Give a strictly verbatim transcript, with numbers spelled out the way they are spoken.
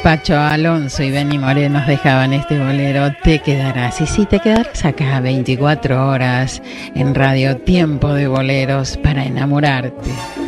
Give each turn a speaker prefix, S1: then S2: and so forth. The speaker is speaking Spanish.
S1: Pacho Alonso y Benny Moreno nos dejaban este bolero, Te Quedarás. Y sí, te quedarás acá veinticuatro horas en Radio Tiempo de Boleros para enamorarte.